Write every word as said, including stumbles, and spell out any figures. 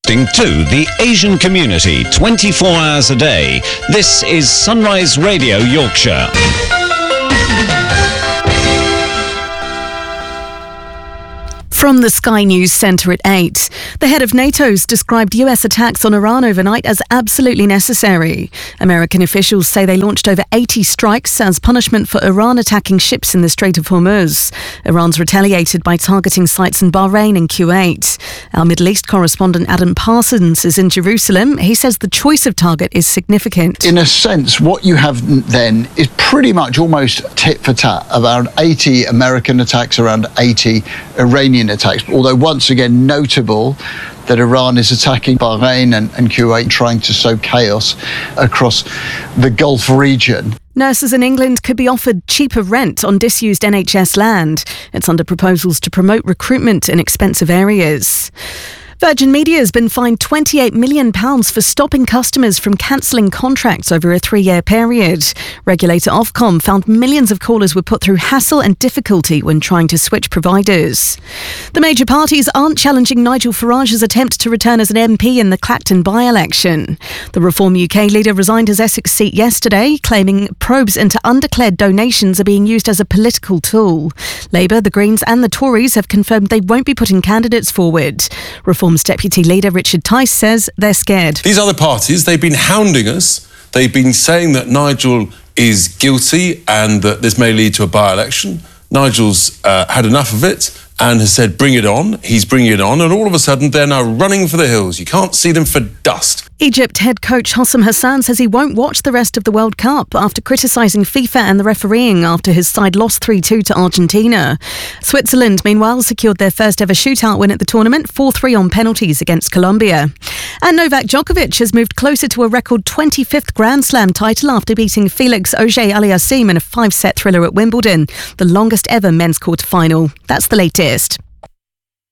connecting to the Asian community twenty-four hours a day. This is Sunrise Radio Yorkshire. From the Sky News Centre at eight, the head of NATO's described U S attacks on Iran overnight as absolutely necessary. American officials say they launched over eighty strikes as punishment for Iran attacking ships in the Strait of Hormuz. Iran's retaliated by targeting sites in Bahrain and Kuwait. Our Middle East correspondent Adam Parsons is in Jerusalem. He says the choice of target is significant. In a sense, what you have then is pretty much almost tit for tat. Around eighty American attacks, around eighty Iranian attacks, although once again notable that Iran is attacking Bahrain and, and Kuwait, trying to sow chaos across the Gulf region. Nurses in England could be offered cheaper rent on disused N H S land. It's under proposals to promote recruitment in expensive areas. Virgin Media has been fined twenty-eight million pounds for stopping customers from cancelling contracts over a three-year period. Regulator Ofcom found millions of callers were put through hassle and difficulty when trying to switch providers. The major parties aren't challenging Nigel Farage's attempt to return as an M P in the Clacton by-election. The Reform U K leader resigned his Essex seat yesterday, claiming probes into undeclared donations are being used as a political tool. Labour, the Greens and the Tories have confirmed they won't be putting candidates forward. Reform Deputy Leader Richard Tice says they're scared. These other parties, they've been hounding us. They've been saying that Nigel is guilty and that this may lead to a by-election. Nigel's uh, had enough of it and has said, bring it on. He's bringing it on. And all of a sudden, they're now running for the hills. You can't see them for dust. Egypt head coach Hossam Hassan says he won't watch the rest of the World Cup after criticising FIFA and the refereeing after his side lost three two to Argentina. Switzerland, meanwhile, secured their first ever shootout win at the tournament, four three on penalties against Colombia. And Novak Djokovic has moved closer to a record twenty-fifth Grand Slam title after beating Felix Auger-Aliassime in a five-set thriller at Wimbledon, the longest ever men's quarter-final. That's the latest.